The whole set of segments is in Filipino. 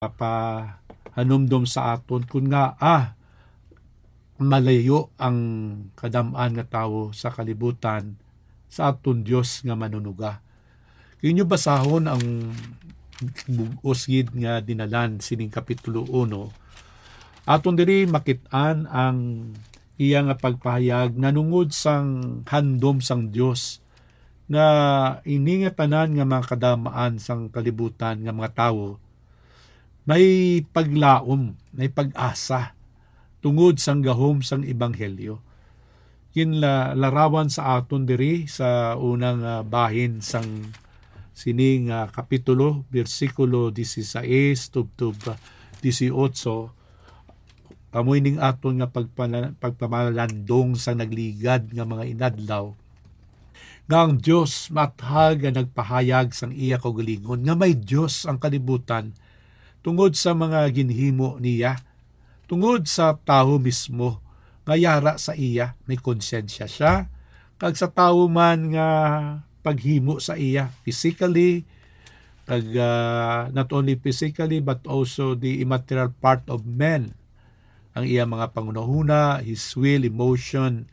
hanumdum sa aton kun nga malayo ang kadam-an nga tawo sa kalibutan sa aton Dios nga manunuga. Inyo basahon ang bug-os gid nga dinalan sining kapitulo 1. Aton diri makit-an ang iya nga pagpahayag nanungod sang handom sang Dios nga ini nga tanan nga mga kadamaan sang kalibutan nga mga tawo may paglaom, may pag-asa tungod sang gahom sang ebanghelyo. Larawan sa aton diri sa unang bahin sang sining kapitulo, bersikulo 16 tubtub 18. Amoy ning aton nga pagpamalandong sang nagligad nga mga inadlaw. Nga ang Diyos mathag nga nagpahayag sang iya kaugalingon nga may Diyos ang kalibutan tungod sa mga ginhimo niya, tungod sa tao mismo nga yara sa iya, may konsensya siya, kag sa tao man nga paghimo sa iya physically, kag not only physically but also the immaterial part of men, ang iya mga pangunahuna, his will, emotion,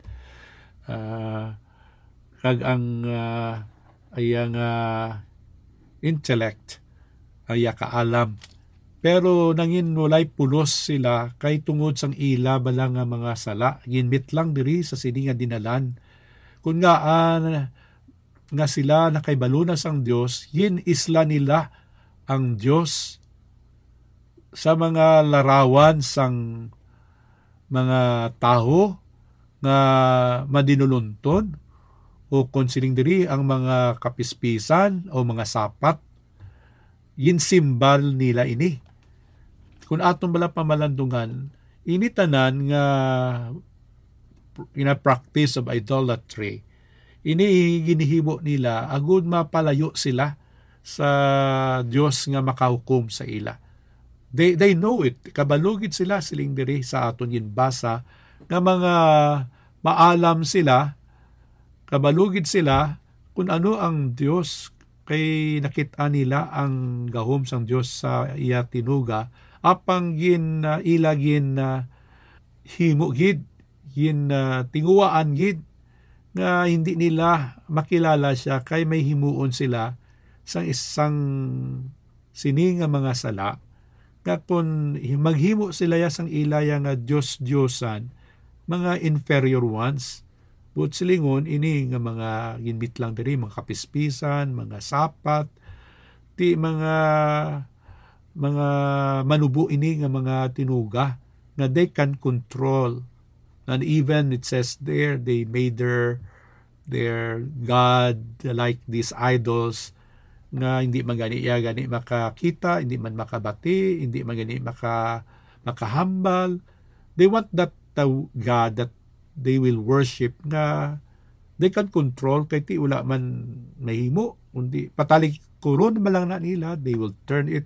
kag ang iyang intellect, iya kaalam. Pero nangin walay pulos sila kay tungod sang ila bala nga mga sala. Ginbit lang diri sa sini nga dinalan. Kung nga sila nakaibalunas ang Dios, yin isla nila ang Dios sa mga larawan sang mga taho nga madinulunton o konsiling diri ang mga kapispisan o mga sapat. Yin simbal nila ini. Kung atong bala pamalandungan, ini tanan nga practice of idolatry. Ini ginihimo nila agud mapalayo sila sa Dios nga makahukom sa ila. They know it. Kabalugid sila siling diri sa aton yin basa nga mga maalam sila, kabalugid sila kung ano ang Dios kay nakita nila ang gahom sang Dios sa iya tinuga apang ila himo gid tinguwaan gid nga hindi nila makilala siya kay may himuon sila sang isang sini nga mga sala nga kun maghimo sila sang ilaya nga Diyosan mga inferior ones. But silingon ini nga mga ginbit lang diri mga kapispisan, mga sapat, ti mga manubo ini nga mga tinuga na they can control. And even it says there they made their God like these idols nga hindi man gani makakita, hindi man makabati, hindi man gani makahambal. They want that God that they will worship nga they can control kay ti wala man mahimo kundi patalig kuron man lang na nila, they will turn it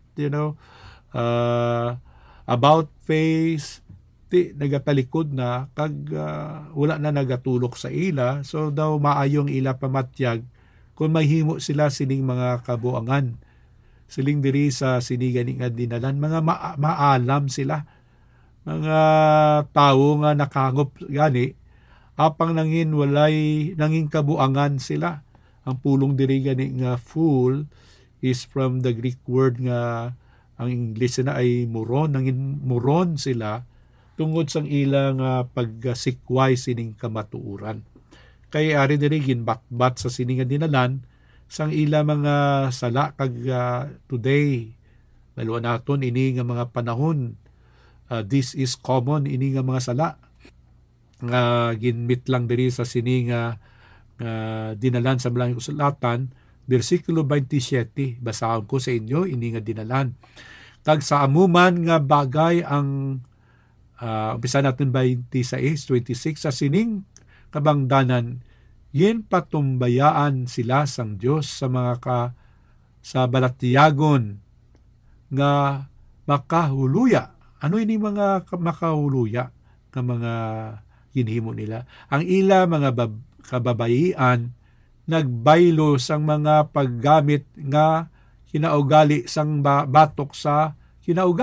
about face ti nagatalikod na kag wala na nagatulok sa ila, so daw maayong ila pamatyag kung mahimo sila sining mga kabuangan siling diri sa sinigani nga dinalan mga maalam sila mga tao nga nakangop gani apang nangin walay nanging kabuangan sila. Ang pulong diri gani nga fool is from the Greek word nga ang English na ay moron, nangin moron sila tungod sang ilang pagsikway sining kamatuuran. Kay ari diri ginbatbat sa sining nga dinalan sang ila mga sala kag today baluan naton ini nga mga panahon. This is common ini nga mga sala nga ginmit lang diri sa sini nga dinalan sa Malangit Kasulatan, bersikulo 27, basahon ko sa inyo ini nga dinalan. Kag sa amuman nga bagay ang umpisa natin 26 sa sining kabangdanan, yen patumbayaan sila sang Dios sa mga sa balatiyagon nga makahuluya. Ano ini mga makahuluya nga mga ginhimo nila? Ang ila mga kababayian nagbaylo sang mga paggamit nga kinaugali sang batok sa kinauga